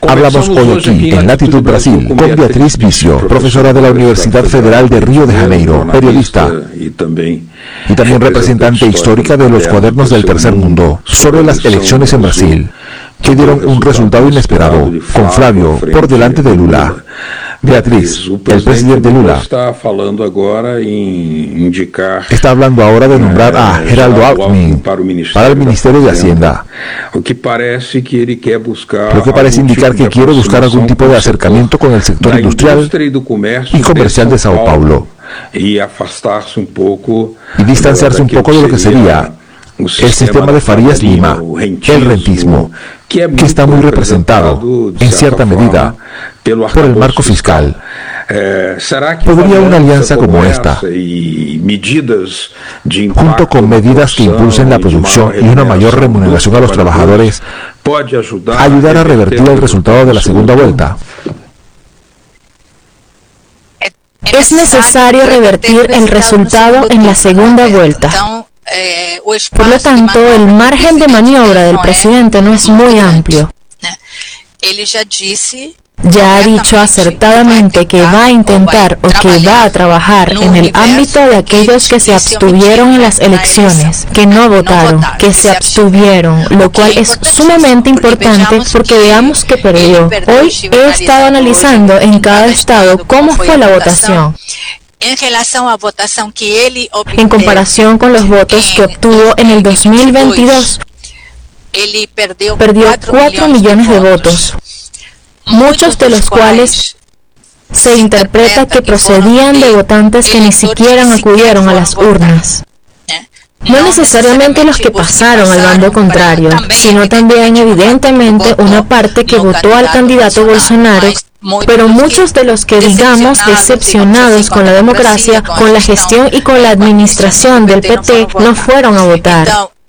Hablamos hoy aquí, en Latitud Brasil, con Beatriz Vicio, profesora de la Universidad Federal de Río de Janeiro, periodista y también representante histórica de los Cuadernos del Tercer Mundo, sobre las elecciones en Brasil, que dieron un resultado inesperado, con Flávio por delante de Lula. Beatriz, el presidente Lula está hablando ahora de nombrar a Geraldo Alckmin para el Ministerio de Hacienda, lo que parece indicar que quiere buscar algún tipo de acercamiento con el sector industrial y comercial de Sao Paulo y distanciarse un poco de lo que sería el sistema de Farías Lima, el rentismo, que está muy representado, en cierta medida, por el marco fiscal. ¿Podría una alianza como esta, junto con medidas que impulsen la producción y una mayor remuneración a los trabajadores, ayudar a revertir el resultado de la segunda vuelta? Es necesario revertir el resultado en la segunda vuelta. Por lo tanto, el margen de maniobra del presidente no es muy amplio. Ya ha dicho acertadamente que va a intentar o que va a trabajar en el ámbito de aquellos que se abstuvieron en las elecciones, que no votaron, que se abstuvieron, lo cual es sumamente importante porque veamos que perdió. Hoy he estado analizando en cada estado cómo fue la votación. En comparación con los votos que obtuvo en el 2022, perdió 4 millones de votos, muchos de los cuales se interpreta que procedían de votantes que ni siquiera acudieron a las urnas. No necesariamente los que pasaron al bando contrario, sino también evidentemente una parte que votó al candidato Bolsonaro, pero muchos de los que, digamos, decepcionados con la democracia, con la gestión y con la administración del PT, no fueron a votar.